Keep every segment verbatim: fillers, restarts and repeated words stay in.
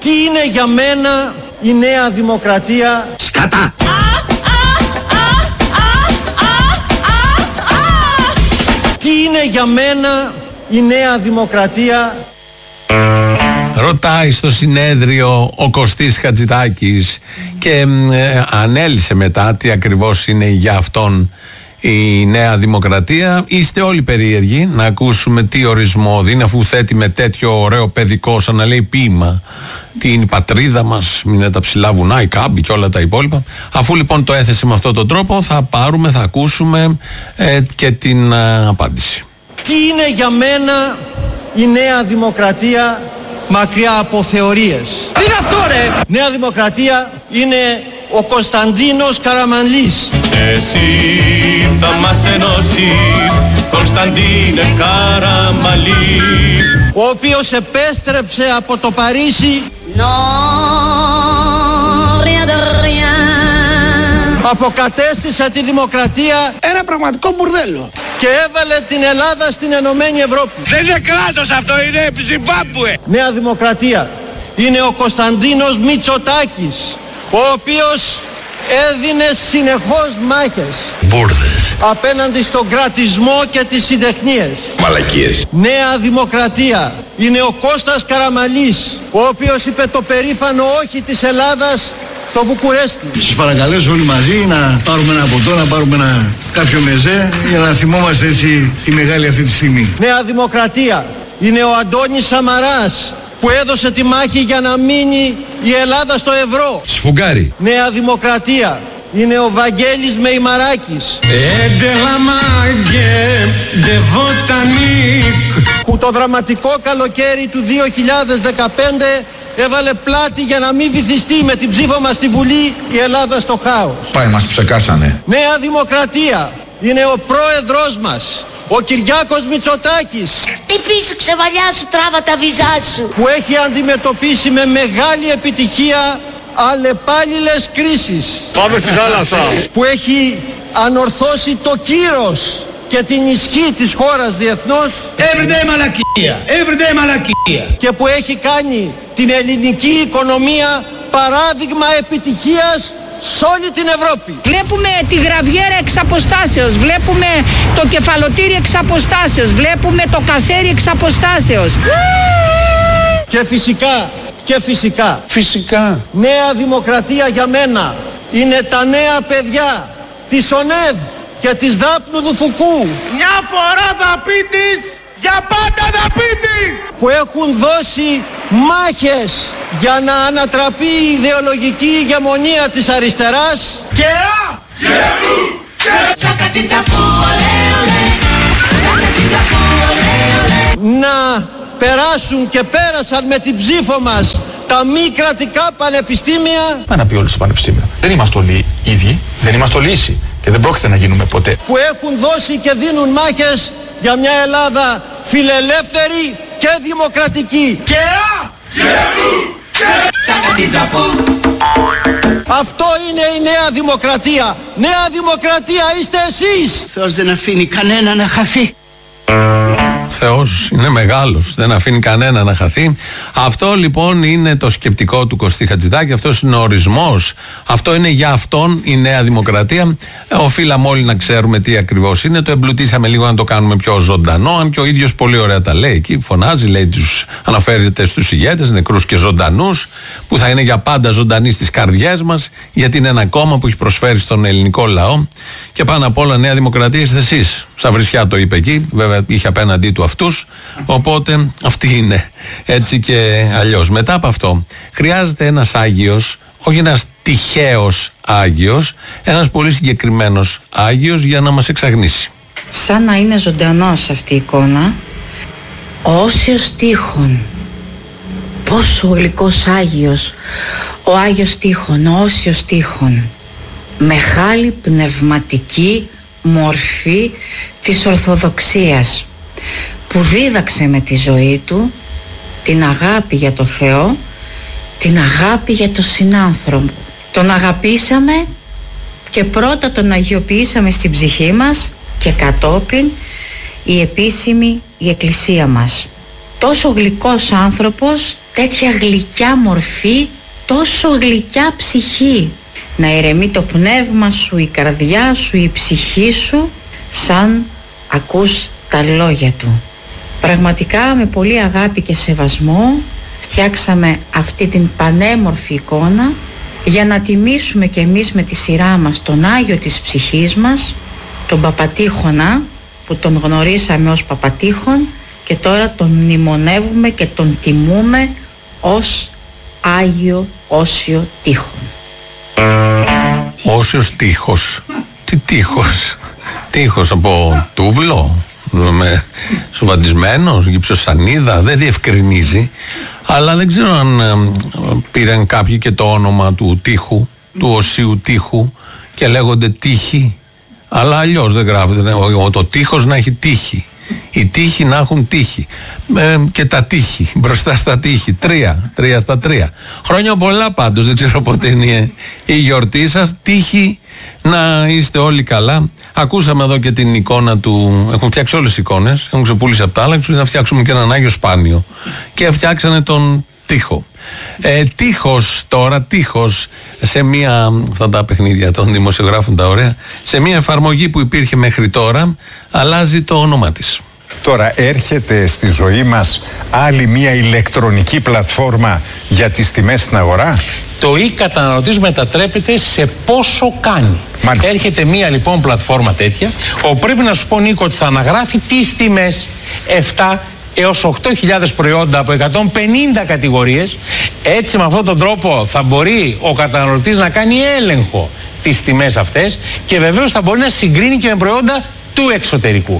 Τι είναι για μένα η Νέα Δημοκρατία? Σκατά! Τι είναι για μένα η Νέα Δημοκρατία? Ρωτάει στο συνέδριο ο Κωστής Χατζηδάκης και ε, ανέλησε μετά τι ακριβώς είναι για αυτόν η Νέα Δημοκρατία. Είστε όλοι περίεργοι να ακούσουμε τι ορισμό δίνει, αφού θέτει με τέτοιο ωραίο παιδικό, σαν να λέει ποίημα, τι είναι η πατρίδα μας, μην είναι τα ψηλά βουνά, η Κάμπη και όλα τα υπόλοιπα. Αφού λοιπόν το έθεσε με αυτόν τον τρόπο, θα πάρουμε, θα ακούσουμε ε, και την ε, απάντηση. Τι είναι για μένα η Νέα Δημοκρατία, μακριά από θεωρίες? Τι είναι αυτό, ρε? Νέα Δημοκρατία είναι ο Κωνσταντίνος Καραμανλής. Εσύ θα μας ενώσεις, Κωνσταντίνε Καραμανλή, ο οποίος επέστρεψε από το Παρίσι αποκατέστησε τη δημοκρατία, Ένα πραγματικό μπουρδέλο. και έβαλε την Ελλάδα στην Ενωμένη Ευρώπη. Δεν είναι κράτος αυτό, είναι Ζιμπάμπουε. Νέα Δημοκρατία είναι ο Κωνσταντίνος Μητσοτάκης, ο οποίος έδινε συνεχώς μάχες Μπούρδες. απέναντι στον κρατισμό και τις συντεχνίες. Μαλακίες. Νέα Δημοκρατία είναι ο Κώστας Καραμανλής, ο οποίος είπε το περήφανο όχι της Ελλάδας στο Βουκουρέστι. Σας παρακαλέσω όλοι μαζί να πάρουμε ένα ποτό, να πάρουμε ένα κάποιο μεζέ για να θυμόμαστε έτσι τη μεγάλη αυτή τη στιγμή. Νέα Δημοκρατία είναι ο Αντώνης Σαμαράς, που έδωσε τη μάχη για να μείνει η Ελλάδα στο ευρώ. Σφουγγάρι. Νέα Δημοκρατία είναι ο Βαγγέλης Μεϊμαράκης, που το δραματικό καλοκαίρι του δύο χιλιάδες δεκαπέντε έβαλε πλάτη για να μην βυθιστεί με την ψήφο μας στη Βουλή η Ελλάδα στο χάος. Πάει, μας ψεκάσανε. Νέα Δημοκρατία είναι ο πρόεδρός μας, ο Κυριάκος Μητσοτάκης, Τι πίσω ξεβαλιά σου, τράβα τα βυζά σου. που έχει αντιμετωπίσει με μεγάλη επιτυχία αλλεπάλληλες κρίσεις. Πάμε στη θάλασσα. Που έχει ανορθώσει το κύρος και την ισχύ της χώρας διεθνώς. Everyday μαλακία. Everyday μαλακία. Και που έχει κάνει την ελληνική οικονομία παράδειγμα επιτυχίας σε όλη την Ευρώπη. Βλέπουμε τη γραβιέρα εξ αποστάσεως, βλέπουμε το κεφαλοτήρι εξ αποστάσεως, βλέπουμε το κασέρι εξ αποστάσεως. Και φυσικά, και φυσικά, Φυσικά. Νέα Δημοκρατία για μένα είναι τα νέα παιδιά της ΟΝΕΔ και της Δάπνου Δουφουκού, Μια φορά θα πείτης, για πάντα θα πείτης. που έχουν δώσει μάχες για να ανατραπεί η ιδεολογική ηγεμονία της αριστεράς Και α! να περάσουν και πέρασαν με την ψήφο μας τα μη κρατικά πανεπιστήμια, Να πει όλοι στο πανεπιστήμιο. Δεν είμαστε όλοι ίδιοι, δεν είμαστε όλοι ίσοι και δεν πρόκειται να γίνουμε ποτέ. που έχουν δώσει και δίνουν μάχες για μια Ελλάδα φιλελεύθερη και δημοκρατική. Και α! Αυτό είναι η Νέα Δημοκρατία. Νέα Δημοκρατία είστε εσείς. Θεός δεν αφήνει κανένα να χαθεί. Θεός είναι μεγάλος, δεν αφήνει κανένα να χαθεί. Αυτό λοιπόν είναι το σκεπτικό του Κωστή Χατζηδάκη, αυτός είναι ο ορισμός, αυτό είναι για αυτόν η Νέα Δημοκρατία. Οφείλαμε όλοι να ξέρουμε τι ακριβώς είναι, το εμπλουτίσαμε λίγο να το κάνουμε πιο ζωντανό, αν και ο ίδιος πολύ ωραία τα λέει εκεί, φωνάζει, λέει, τους αναφέρεται στους ηγέτες, νεκρούς και ζωντανούς, που θα είναι για πάντα ζωντανοί στις καρδιές μας, γιατί είναι ένα κόμμα που έχει προσφέρει στον ελληνικό λαό. Και πάνω απ' όλα Νέα Δημοκρατία είστε εσείς. Σαν Βρισιά το είπε εκεί, βέβαια είχε απέναντί του αυτούς, οπότε αυτή είναι, έτσι και αλλιώς. Μετά από αυτό χρειάζεται ένας Άγιος, όχι ένας τυχαίος Άγιος, ένας πολύ συγκεκριμένος Άγιος για να μας εξαγνίσει. Σαν να είναι ζωντανός αυτή η εικόνα, ο Όσιος Τείχων. Πόσο γλυκός Άγιος, ο Άγιος Τείχων, ο Όσιος Τείχων. Μεγάλη πνευματική μορφή της Ορθοδοξίας, που δίδαξε με τη ζωή του την αγάπη για το Θεό, την αγάπη για τον συνάνθρωπο. Τον αγαπήσαμε και πρώτα τον αγιοποιήσαμε στην ψυχή μας και κατόπιν η επίσημη η Εκκλησία μας. Τόσο γλυκός άνθρωπος, τέτοια γλυκιά μορφή, τόσο γλυκιά ψυχή. Να ηρεμεί το πνεύμα σου, η καρδιά σου, η ψυχή σου, σαν ακούς τα λόγια του. Πραγματικά με πολύ αγάπη και σεβασμό φτιάξαμε αυτή την πανέμορφη εικόνα για να τιμήσουμε και εμείς με τη σειρά μας τον Άγιο της ψυχής μας, τον Παπατήχωνα, που τον γνωρίσαμε ως Παπατήχων και τώρα τον μνημονεύουμε και τον τιμούμε ως Άγιο Όσιο Τείχον. Όσιος τείχος. Τι τείχος? Τείχος από τούβλο, με σοβαντισμένος, γυψοσανίδα, δεν διευκρινίζει. Αλλά δεν ξέρω αν ε, πήραν κάποιοι και το όνομα του τείχου, του Οσίου Τείχου, και λέγονται τείχοι. Αλλά αλλιώς δεν γράφεται. Ο, το τείχος να έχει τείχη. Οι τείχοι να έχουν τείχη. Ε, και τα τείχη, μπροστά στα τείχη. Τρία, τρία στα τρία. Χρόνια πολλά πάντως, δεν ξέρω πότε είναι η γιορτή σας. Τείχη να είστε όλοι καλά. Ακούσαμε εδώ και την εικόνα του. Έχουν φτιάξει όλες τις εικόνες. Έχουν ξεπούλησει από τα άλλα. Να φτιάξουμε και έναν Άγιο Σπάνιο. Και φτιάξανε τον τείχο. Ε, τείχος τώρα, τείχος σε μία, αυτά τα παιχνίδια των δημοσιογράφων τα ωραία, σε μία εφαρμογή που υπήρχε μέχρι τώρα, αλλάζει το όνομά της. Τώρα έρχεται στη ζωή μας άλλη μία ηλεκτρονική πλατφόρμα για τις τιμές στην αγορά. Το e-καταναλωτής μετατρέπεται σε πόσο κάνει. Μάλιστα. Έρχεται μία λοιπόν πλατφόρμα τέτοια, όπου πρέπει να σου πω, Νίκο, ότι θα αναγράφει τις τιμές επτά έως οκτώ χιλιάδες προϊόντα από εκατόν πενήντα κατηγορίες. Έτσι, με αυτόν τον τρόπο θα μπορεί ο καταναλωτής να κάνει έλεγχο τις τιμές αυτές και βεβαίως θα μπορεί να συγκρίνει και με προϊόντα του εξωτερικού.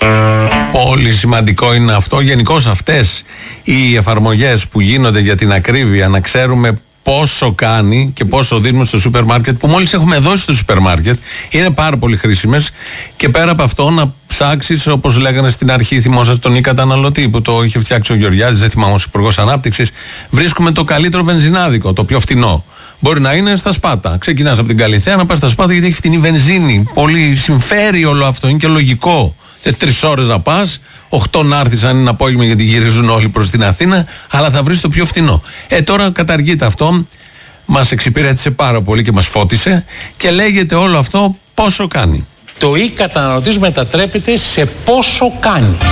Πολύ σημαντικό είναι αυτό. Γενικώς αυτές οι εφαρμογές που γίνονται για την ακρίβεια, να ξέρουμε πόσο κάνει και πόσο δίνουμε στο σούπερ μάρκετ, που μόλις έχουμε δώσει στο σούπερ μάρκετ, είναι πάρα πολύ χρήσιμες. Και πέρα από αυτό, να ψάξεις, όπως λέγανε στην αρχή, θυμόσαστε τον e-καταναλωτή που το είχε φτιάξει ο Γεωργιάδης, δεν θυμάμαι, ως Υπουργός Ανάπτυξης. Βρίσκουμε το καλύτερο βενζινάδικο, το πιο φτηνό. Μπορεί να είναι στα Σπάτα. Ξεκινάς από την Καλιθέα να πας στα Σπάτα, γιατί έχει φτηνή βενζίνη. Πολύ συμφέρει όλο αυτό, είναι και λογικό. Τρεις ώρες να πας, οχτώ να έρθεις αν είναι απόγευμα, γιατί γυρίζουν όλοι προς την Αθήνα, αλλά θα βρεις το πιο φτηνό. Ε, τώρα καταργείται αυτό. Μας εξυπηρέτησε πάρα πολύ και μας φώτισε και λέγεται όλο αυτό πόσο κάνει. Το e-καταναλωτής μετατρέπεται σε πόσο κάνει.